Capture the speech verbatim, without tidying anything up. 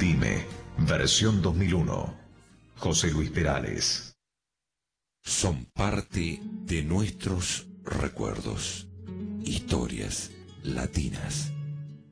Dime, versión dos mil uno. José Luis Perales. Son parte de nuestros recuerdos. Historias latinas.